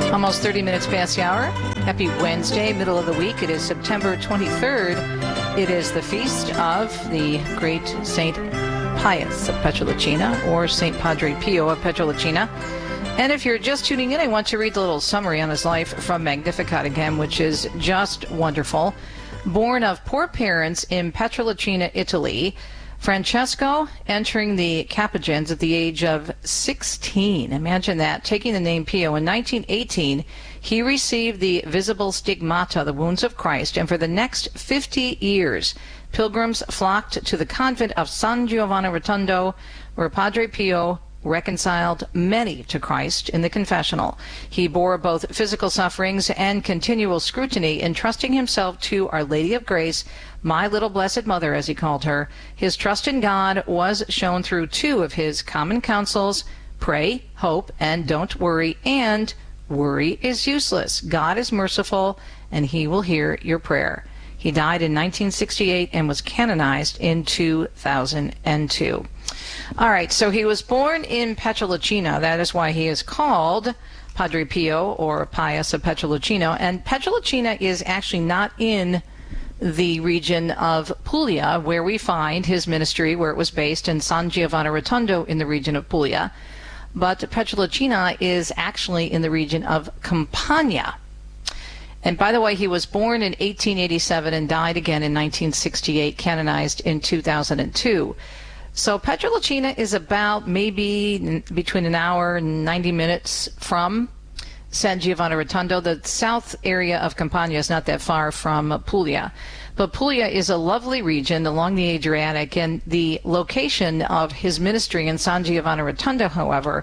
Almost 30 minutes past the hour. Happy Wednesday, middle of the week. It is September 23rd. It is the feast of the great Saint Pius of Pietrelcina, or Saint Padre Pio of Pietrelcina. And if you're just tuning in, I want to read a little summary on his life from Magnificat again, which is just wonderful. Born of poor parents in Pietrelcina, Italy, Francesco entering the Capuchins at the age of 16. Imagine that, taking the name Pio. In 1918, he received the visible stigmata, the wounds of Christ, and for the next 50 years, pilgrims flocked to the convent of San Giovanni Rotondo, where Padre Pio reconciled many to Christ in the confessional. He bore both physical sufferings and continual scrutiny, entrusting himself to Our Lady of Grace, my little blessed mother, as he called her. His trust in God was shown through two of his common counsels: pray, hope, and don't worry, and worry is useless. God is merciful, and he will hear your prayer. He died in 1968 and was canonized in 2002. All right, so he was born in Pietrelcina. That is why he is called Padre Pio, or Pius of Pietrelcina. And Pietrelcina is actually not in the region of Puglia, where we find his ministry, where it was based, in San Giovanni Rotondo in the region of Puglia. But Pietrelcina is actually in the region of Campania. And by the way, he was born in 1887 and died again in 1968, canonized in 2002. So Pietrelcina is about maybe between an hour and 90 minutes from San Giovanni Rotondo. The south area of Campania is not that far from Puglia. But Puglia is a lovely region along the Adriatic, and the location of his ministry in San Giovanni Rotondo, however,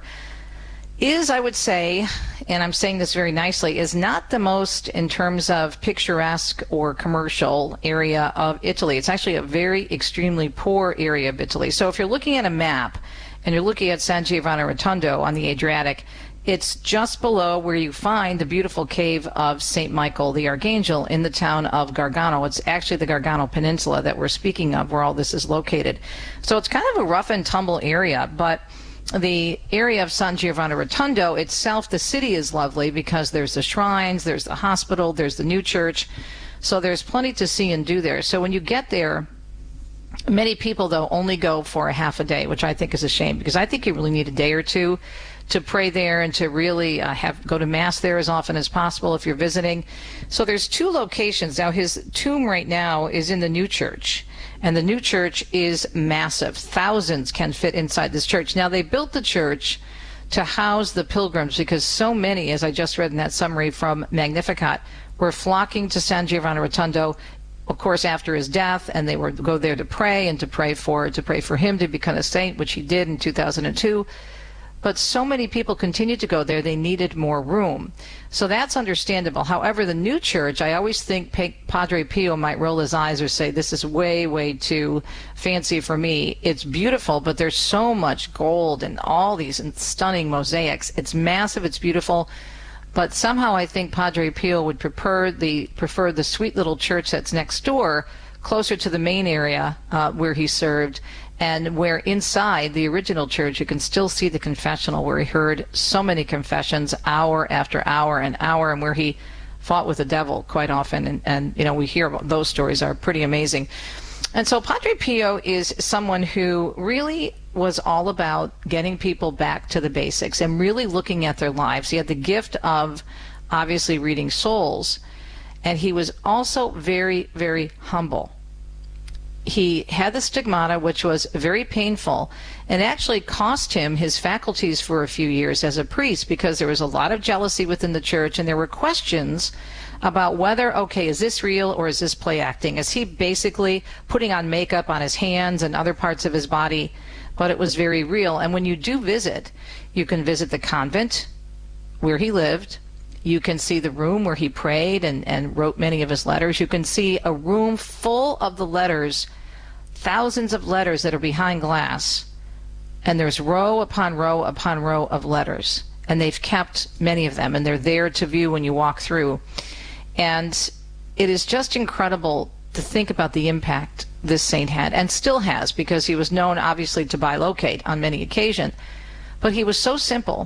is, I would say, and I'm saying this very nicely, is not the most, in terms of picturesque or commercial area of Italy. It's actually a very extremely poor area of Italy. So if you're looking at a map and you're looking at San Giovanni Rotondo on the Adriatic, it's just below where you find the beautiful cave of St. Michael the Archangel in the town of Gargano. It's actually the Gargano Peninsula that we're speaking of, where all this is located. So it's kind of a rough and tumble area, but the area of San Giovanni Rotondo itself, the city is lovely because there's the shrines, there's the hospital, there's the new church. So there's plenty to see and do there. So when you get there, many people, though, only go for a half a day, which I think is a shame, because I think you really need a day or two to pray there and to really go to Mass there as often as possible if you're visiting. So there's two locations. Now, his tomb right now is in the new church, and the new church is massive. Thousands can fit inside this church. Now, they built the church to house the pilgrims because so many, as I just read in that summary from Magnificat, were flocking to San Giovanni Rotondo, of course, after his death, and they would go there to pray and to pray for him to become a saint, which he did in 2002. But so many people continued to go there, they needed more room. So that's understandable. However, the new church, I always think Padre Pio might roll his eyes or say, this is way, way too fancy for me. It's beautiful, but there's so much gold and all these stunning mosaics. It's massive, it's beautiful. But somehow I think Padre Pio would prefer the sweet little church that's next door, closer to the main area where he served, and where inside the original church you can still see the confessional, where he heard so many confessions hour after hour and hour, and where he fought with the devil quite often. And you know, we hear about those stories are pretty amazing. And so Padre Pio is someone who really was all about getting people back to the basics and really looking at their lives. He had the gift of obviously reading souls, and he was also very, very humble. He had the stigmata, which was very painful, and actually cost him his faculties for a few years as a priest, because there was a lot of jealousy within the church, and there were questions about whether, okay, is this real or is this play acting? Is he basically putting on makeup on his hands and other parts of his body? But it was very real. And when you do visit, you can visit the convent where he lived. You can see the room where he prayed and wrote many of his letters. You can see a room full of the letters, thousands of letters that are behind glass. And there's row upon row upon row of letters. And they've kept many of them, and they're there to view when you walk through. And it is just incredible to think about the impact this saint had, and still has, because he was known obviously to bilocate on many occasions. But he was so simple,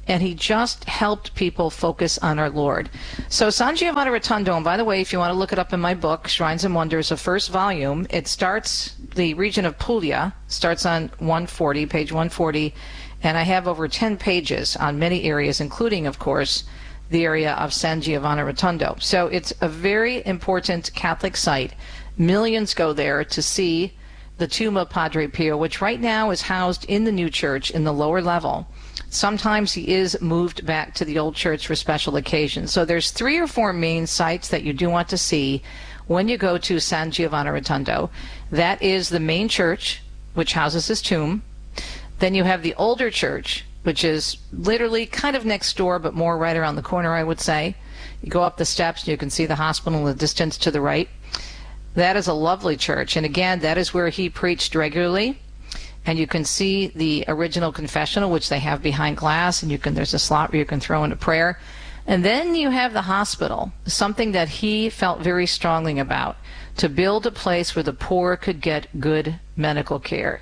and he just helped people focus on our Lord. So San Giovanni Rotondo, and by the way, if you want to look it up in my book, Shrines and Wonders, the first volume, it starts, the region of Puglia, starts on 140, page 140, and I have over 10 pages on many areas, including, of course, the area of San Giovanni Rotondo. So it's a very important Catholic site. Millions go there to see the tomb of Padre Pio, which right now is housed in the new church in the lower level. Sometimes he is moved back to the old church for special occasions. So there's 3 or 4 main sites that you do want to see when you go to San Giovanni Rotondo. That is the main church, which houses his tomb. Then you have the older church, which is literally kind of next door, but more right around the corner, I would say. You go up the steps and you can see the hospital in the distance to the right. That is a lovely church. And again, that is where he preached regularly. And you can see the original confessional, which they have behind glass, and there's a slot where you can throw in a prayer. And then you have the hospital, something that he felt very strongly about, to build a place where the poor could get good medical care.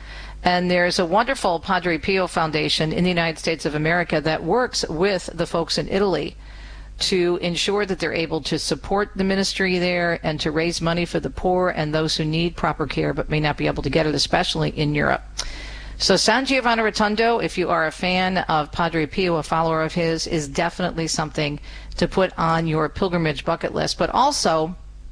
And there's a wonderful Padre Pio Foundation in the United States of America that works with the folks in Italy to ensure that they're able to support the ministry there and to raise money for the poor and those who need proper care but may not be able to get it, especially in Europe. So San Giovanni Rotondo, if you are a fan of Padre Pio, a follower of his, is definitely something to put on your pilgrimage bucket list. But also,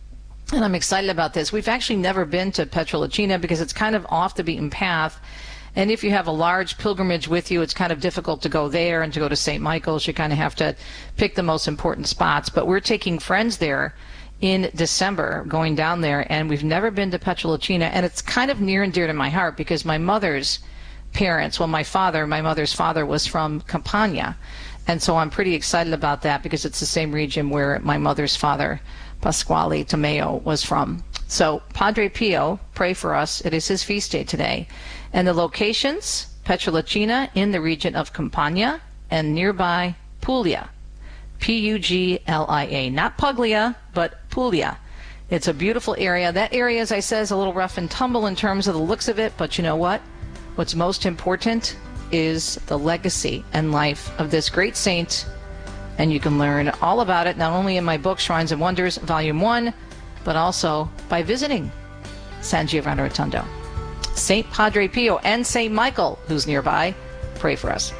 and I'm excited about this, we've actually never been to Pietrelcina because it's kind of off the beaten path. And if you have a large pilgrimage with you, it's kind of difficult to go there, and to go to St. Michael's, you kind of have to pick the most important spots. But we're taking friends there in December, going down there, and we've never been to Pietrelcina, and it's kind of near and dear to my heart because my mother's parents, well, my mother's father was from Campania, and so I'm pretty excited about that because it's the same region where my mother's father, Pasquale Tomeo, was from. So Padre Pio, pray for us. It is his feast day today. And the locations, Pietrelcina in the region of Campania, and nearby Puglia, Puglia, not Puglia, but Puglia. It's a beautiful area. That area, as I said, is a little rough and tumble in terms of the looks of it, but you know what? What's most important is the legacy and life of this great saint, and you can learn all about it not only in my book, Shrines and Wonders, Volume 1, but also by visiting San Giovanni Rotondo. St. Padre Pio and St. Michael, who's nearby, pray for us.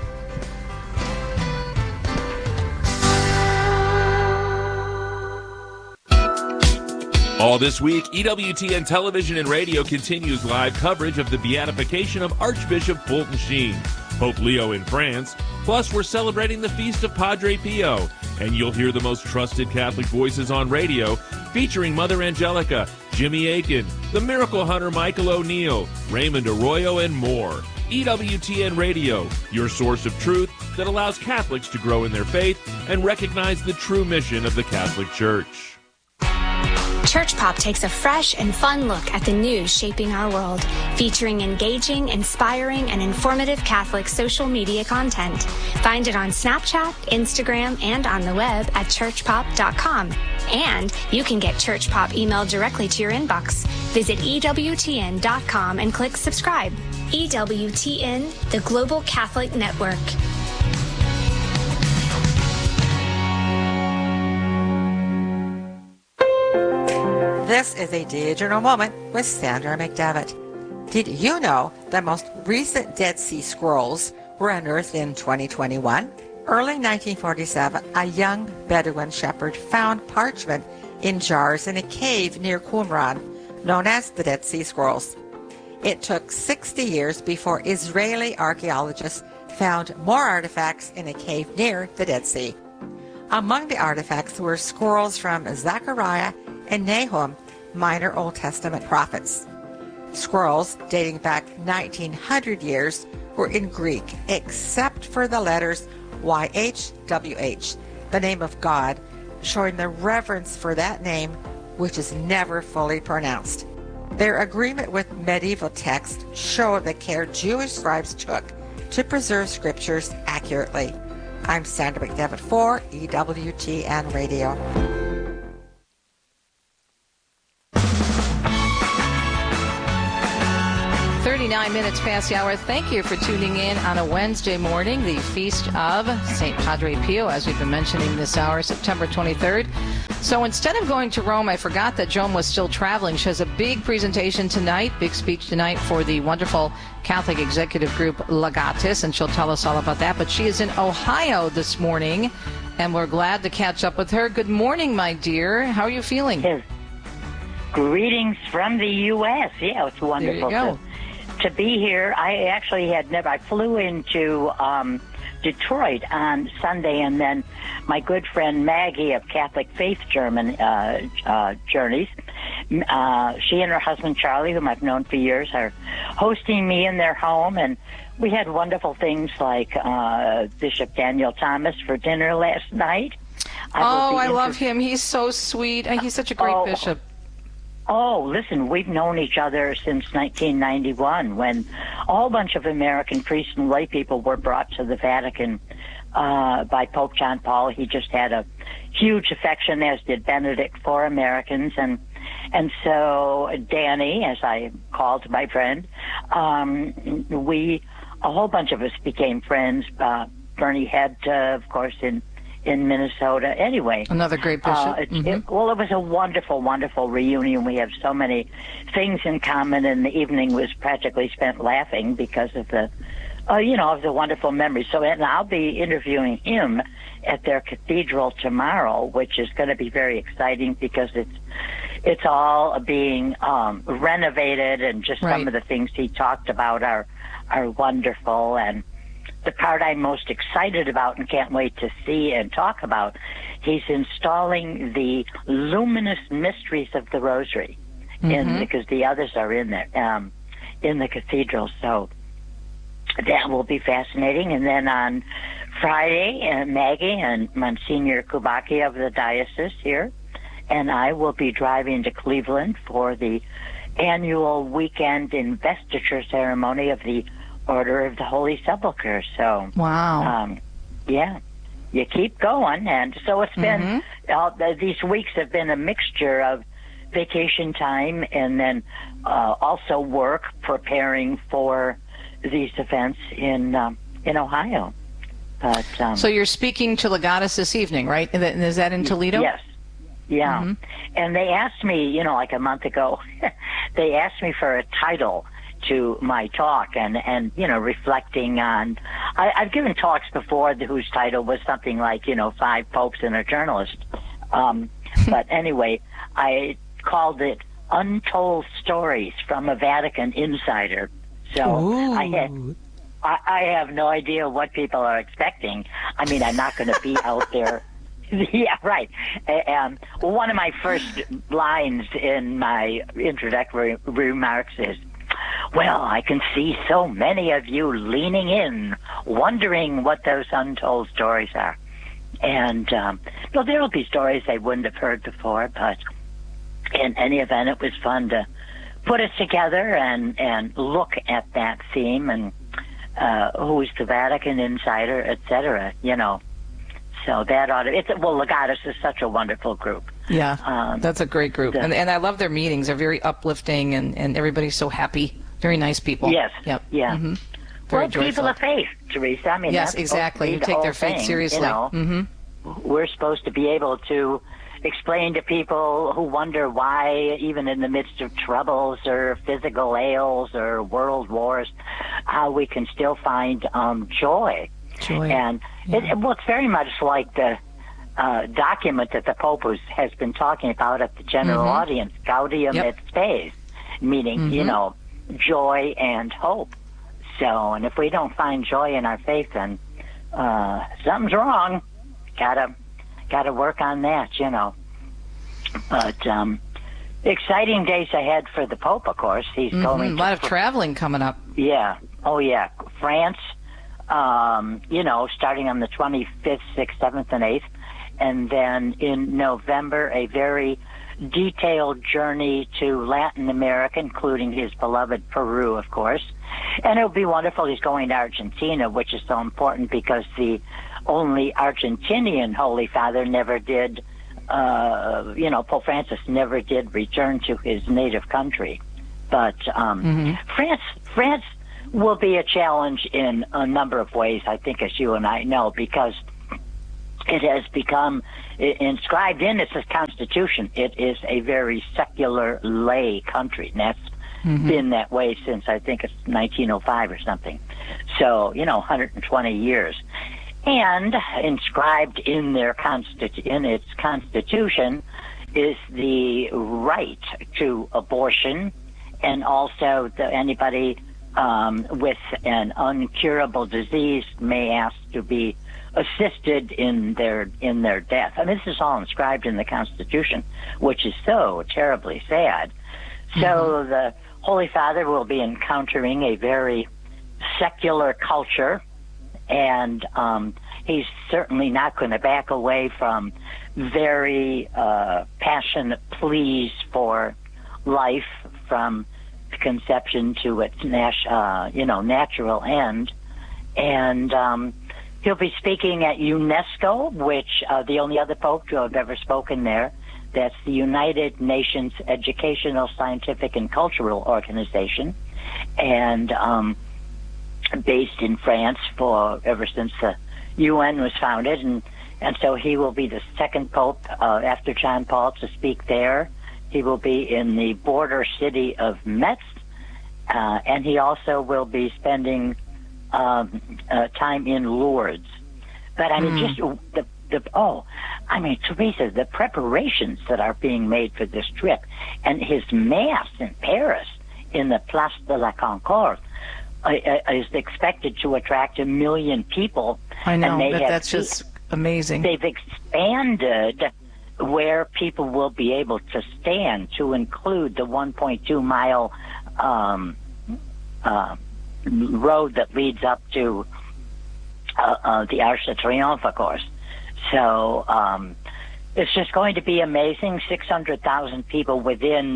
All this week, EWTN Television and Radio continues live coverage of the beatification of Archbishop Fulton Sheen, Pope Leo in France. Plus, we're celebrating the feast of Padre Pio, and you'll hear the most trusted Catholic voices on radio, featuring Mother Angelica, Jimmy Akin, the Miracle Hunter Michael O'Neill, Raymond Arroyo, and more. EWTN Radio, your source of truth that allows Catholics to grow in their faith and recognize the true mission of the Catholic Church. Church Pop takes a fresh and fun look at the news shaping our world, featuring engaging, inspiring, and informative Catholic social media content. Find it on Snapchat, Instagram, and on the web at churchpop.com. And you can get Church Pop emailed directly to your inbox. Visit EWTN.com and click subscribe. EWTN, the Global Catholic Network. This is a digital moment with Sandra McDevitt. Did you know the most recent Dead Sea Scrolls were unearthed in 2021? Early 1947, a young Bedouin shepherd found parchment in jars in a cave near Qumran, known as the Dead Sea Scrolls. It took 60 years before Israeli archaeologists found more artifacts in a cave near the Dead Sea. Among the artifacts were scrolls from Zechariah and Nahum, minor Old Testament prophets. Scrolls dating back 1900 years were in Greek, except for the letters YHWH, the name of God, showing the reverence for that name, which is never fully pronounced. Their agreement with medieval texts showed the care Jewish scribes took to preserve scriptures accurately. I'm Sandra McDevitt for EWTN Radio. 39 minutes past the hour. Thank you for tuning in on a Wednesday morning, the feast of St. Padre Pio, as we've been mentioning this hour, September 23rd. So instead of going to Rome, I forgot that Joan was still traveling. She has a big presentation tonight, big speech tonight for the wonderful Catholic executive group Legatus, and she'll tell us all about that. But she is in Ohio this morning, and we're glad to catch up with her. Good morning, my dear. How are you feeling? Yes. Greetings from the U.S. Yeah, it's wonderful to be here. I actually I flew into Detroit on Sunday, and then my good friend Maggie of Catholic Faith Journeys, she and her husband Charlie, whom I've known for years, are hosting me in their home, and we had wonderful things like Bishop Daniel Thomas for dinner last night. I love him. He's so sweet, and he's such a great bishop. Oh, listen, we've known each other since 1991 when a whole bunch of American priests and lay people were brought to the Vatican by Pope John Paul. He just had a huge affection, as did Benedict, for Americans. And so Danny, as I called my friend, a whole bunch of us became friends. Bernie Head, of course, in Minnesota. Anyway, another great bishop. It was a wonderful, wonderful reunion. We have so many things in common, and the evening was practically spent laughing because of the, of the wonderful memories. So, and I'll be interviewing him at their cathedral tomorrow, which is going to be very exciting because it's all being renovated, and just some of the things he talked about are wonderful. And the part I'm most excited about and can't wait to see and talk about, he's installing the luminous mysteries of the Rosary, because the others are in there, in the cathedral. So that will be fascinating. And then on Friday, Maggie and Monsignor Kubaki of the diocese here, and I will be driving to Cleveland for the annual weekend investiture ceremony of the Order of the Holy Sepulchre. So, wow. You keep going. And so it's been, these weeks have been a mixture of vacation time and then also work preparing for these events in Ohio. But, so you're speaking to Legatus this evening, right? Is that in Toledo? Yes. Yeah. And they asked me, like a month ago, they asked me for a title to my talk, and reflecting on, I've given talks before whose title was something like, 5 popes and a journalist. But anyway, I called it Untold Stories from a Vatican Insider. So I have no idea what people are expecting. I mean, I'm not going to be out there. Yeah, right. One of my first lines in my introductory remarks is, well, I can see so many of you leaning in, wondering what those untold stories are. And there will be stories they wouldn't have heard before, but in any event, it was fun to put it together and look at that theme and who's the Vatican Insider, etc., So that ought to, Legatus is such a wonderful group. Yeah, that's a great group. And I love their meetings. They're very uplifting, and everybody's so happy. Very nice people. Yes. Yep. Yeah. Well, people of faith, Teresa. I mean, yes, exactly. You take their faith seriously. We're supposed to be able to explain to people who wonder why, even in the midst of troubles or physical ails or world wars, how we can still find joy. And it's very much like the document that the Pope has been talking about at the general audience, Gaudium et Spes, meaning, joy and hope. So, and if we don't find joy in our faith, then something's wrong. Gotta work on that, But exciting days ahead for the Pope, of course. He's going a lot of traveling coming up. Yeah. Oh, yeah. France, starting on the 25th, 6th, 7th, and 8th. And then in November, a very detailed journey to Latin America, including his beloved Peru, of course. And it'll be wonderful. He's going to Argentina, which is so important because the only Argentinian Holy Father never did, Pope Francis never did return to his native country. But France will be a challenge in a number of ways, I think, as you and I know, because it has become inscribed in its constitution. It is a very secular lay country, and that's been that way since I think it's 1905 or something. So, 120 years. And inscribed in their in its constitution is the right to abortion, and also anybody with an uncurable disease may ask to be assisted in their death. I mean, this is all inscribed in the Constitution, which is so terribly sad. So the Holy Father will be encountering a very secular culture, and he's certainly not going to back away from very passionate pleas for life from conception to its natural end. And he'll be speaking at UNESCO, which the only other pope to have ever spoken there. That's the United Nations Educational, Scientific, and Cultural Organization, and based in France ever since the UN was founded. And so he will be the second pope after John Paul to speak there. He will be in the border city of Metz, and he also will be spending time in Lourdes. But I mean, just Teresa, the preparations that are being made for this trip, and his mass in Paris in the Place de la Concorde is expected to attract 1 million people. I know, that's just amazing. They've expanded where people will be able to stand to include the 1.2 mile road that leads up to the Arc de Triomphe, of course. So it's just going to be amazing. 600,000 people within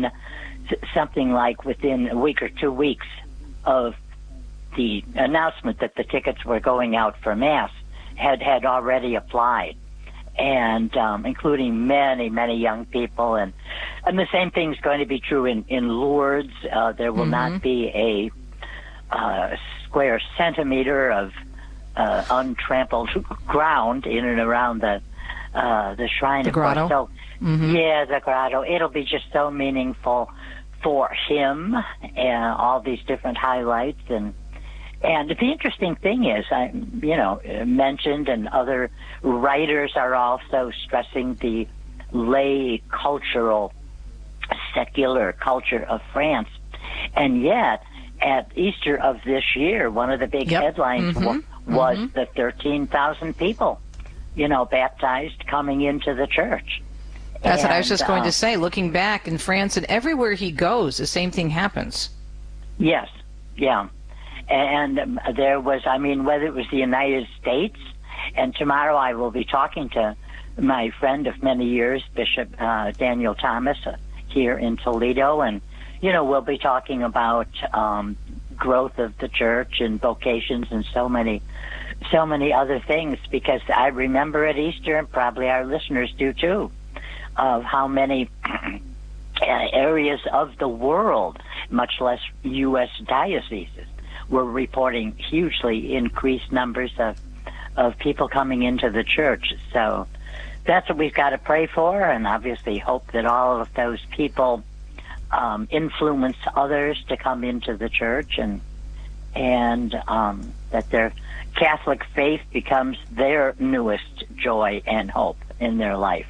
a week or 2 weeks of the announcement that the tickets were going out for Mass had already applied, and including many, many young people. And the same thing is going to be true in Lourdes. There will not be a square centimeter of untrampled ground in and around the shrine. The grotto. So, yeah, the grotto. It'll be just so meaningful for him, and all these different highlights. And the interesting thing is, I mentioned, and other writers are also stressing the lay cultural, secular culture of France. And yet, at Easter of this year, one of the big headlines was the 13,000 people, baptized coming into the church. That's what I was just going to say. Looking back in France and everywhere he goes, the same thing happens. Yes, yeah. And there was, whether it was the United States, and tomorrow I will be talking to my friend of many years, Bishop Daniel Thomas, here in Toledo, and, we'll be talking about growth of the church and vocations and so many other things, because I remember at Easter, and probably our listeners do too, of how many areas of the world, much less U.S. dioceses, were reporting hugely increased numbers of people coming into the church. So that's what we've got to pray for, and obviously hope that all of those people influence others to come into the church, and that their Catholic faith becomes their newest joy and hope in their life.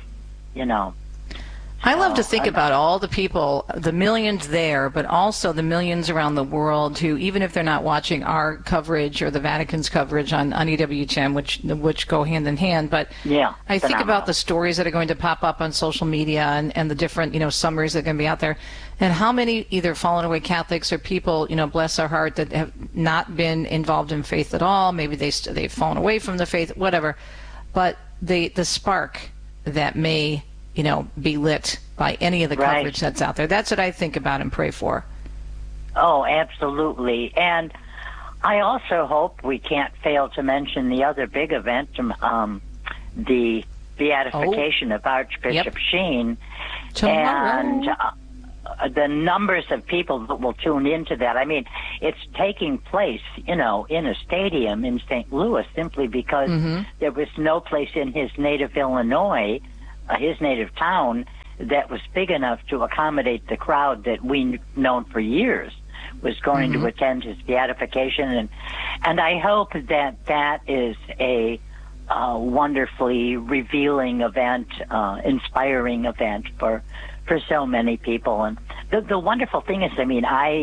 I love to think about all the people, the millions there, but also the millions around the world who, even if they're not watching our coverage or the Vatican's coverage on EWTN, which go hand in hand, but I think about the stories that are going to pop up on social media and the different, summaries that are going to be out there, and how many either fallen away Catholics or people, bless our heart, that have not been involved in faith at all. Maybe they've fallen away from the faith, whatever. But the spark that may be lit by any of the coverage that's out there. That's what I think about and pray for. Oh, absolutely. And I also hope we can't fail to mention the other big event, the beatification of Archbishop Sheen. Tomorrow. And the numbers of people that will tune into that. I mean, it's taking place, in a stadium in St. Louis simply because there was no place in his native Illinois, his native town, that was big enough to accommodate the crowd that we've known for years was going to attend his beatification. And I hope that is a wonderfully revealing event, inspiring event for so many people. And the wonderful thing is, I mean,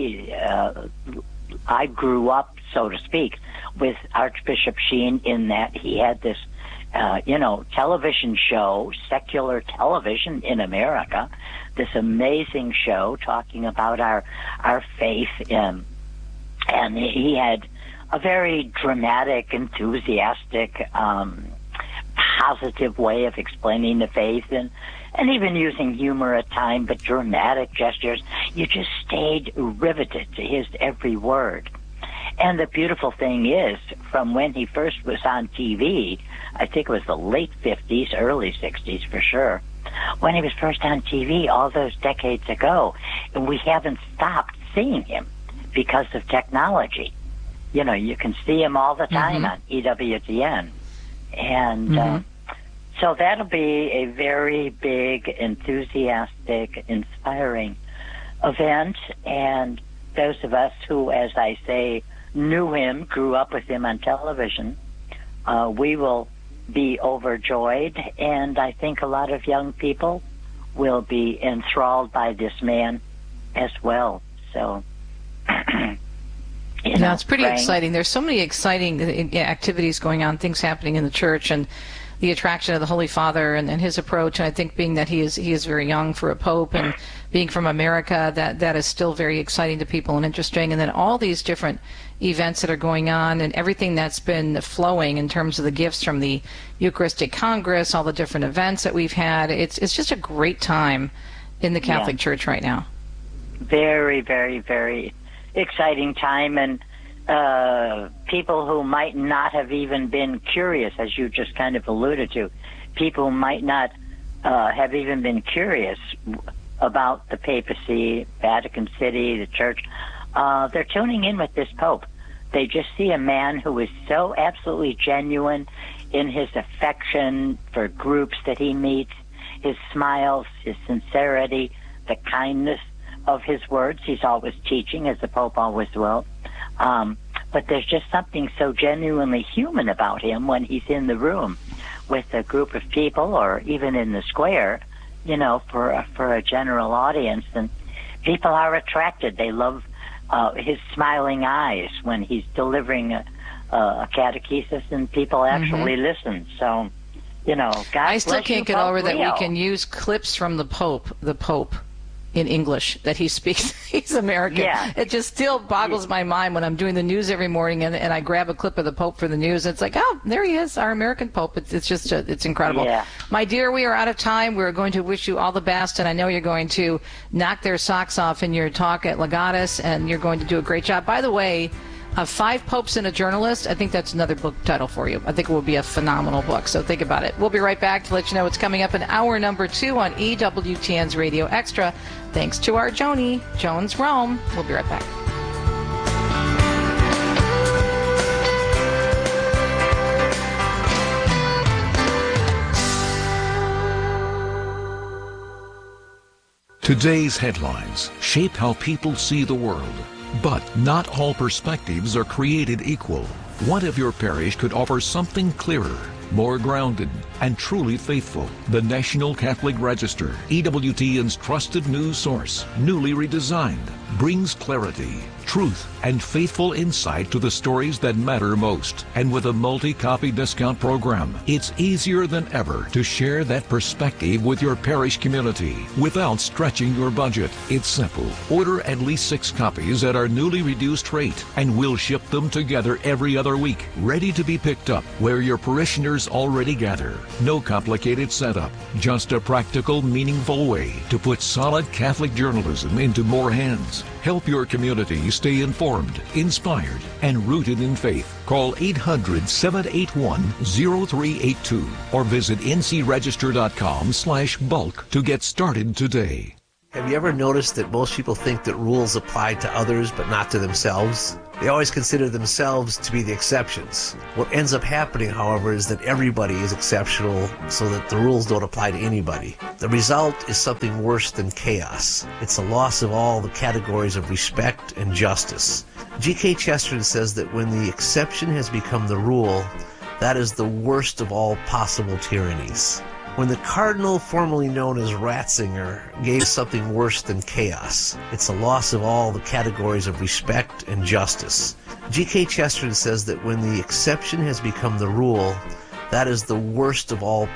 I grew up, so to speak, with Archbishop Sheen in that he had this, television show, secular television in America, this amazing show talking about our faith. And he had a very dramatic, enthusiastic, positive way of explaining the faith and even using humor at times, but dramatic gestures. You just stayed riveted to his every word. And the beautiful thing is, from when he first was on TV, I think it was the late 50s, early 60s for sure, when he was first on TV all those decades ago, and we haven't stopped seeing him because of technology. You can see him all the time on EWTN. And so that'll be a very big, enthusiastic, inspiring event. And those of us who, as I say, knew him, grew up with him on television, we will be overjoyed. And I think a lot of young people will be enthralled by this man as well. So... it's pretty exciting. There's so many exciting activities going on, things happening in the church, and the attraction of the Holy Father and his approach. And I think being that he is very young for a pope and being from America, that is still very exciting to people and interesting. And then all these different events that are going on and everything that's been flowing in terms of the gifts from the Eucharistic Congress, all the different events that we've had. It's just a great time in the Catholic Church right now. Very, very, very exciting time, and people who might not have even been curious, as you just kind of alluded to, people who might not have even been curious about the papacy, Vatican City, the church, they're tuning in with this Pope. They just see a man who is so absolutely genuine in his affection for groups that he meets, his smiles, his sincerity, the kindness of his words. He's always teaching, as the Pope always will. But there's just something so genuinely human about him when he's in the room with a group of people, or even in the square, for a general audience. And people are attracted. They love his smiling eyes when he's delivering a catechesis, and people actually listen. So, God I still bless can't you, get Pope over that Leo. we can use clips from the Pope in English, that he speaks. He's American. Yeah. It just still boggles my mind when I'm doing the news every morning and I grab a clip of the Pope for the news. It's like, oh, there he is, our American Pope. It's just, it's incredible. Yeah. My dear, we are out of time. We're going to wish you all the best, and I know you're going to knock their socks off in your talk at Legatus, and you're going to do a great job. By the way, 5 Popes and a Journalist, I think that's another book title for you. I think it will be a phenomenal book, so think about it. We'll be right back to let you know what's coming up in hour number 2 on EWTN's Radio Extra. Thanks to our Joni, Jones Rome. We'll be right back. Today's headlines shape how people see the world. But not all perspectives are created equal. What if your parish could offer something clearer, more grounded, and truly faithful? The National Catholic Register, EWTN's trusted news source, newly redesigned, brings clarity, truth, and faithful insight to the stories that matter most. And with a multi-copy discount program, it's easier than ever to share that perspective with your parish community without stretching your budget. It's simple. Order at least 6 copies at our newly reduced rate, and we'll ship them together every other week, ready to be picked up where your parishioners already gather. No complicated setup, just a practical, meaningful way to put solid Catholic journalism into more hands. Help your community stay informed, inspired, and rooted in faith. Call 800-781-0382 or visit ncregister.com/bulk to get started today. Have you ever noticed that most people think that rules apply to others but not to themselves? They always consider themselves to be the exceptions. What ends up happening, however, is that everybody is exceptional so that the rules don't apply to anybody. The result is something worse than chaos. It's a loss of all the categories of respect and justice. G.K. Chesterton says that when the exception has become the rule, that is the worst of all possible tyrannies. When the cardinal formerly known as Ratzinger gave something worse than chaos, it's a loss of all the categories of respect and justice. G.K. Chesterton says that when the exception has become the rule, that is the worst of all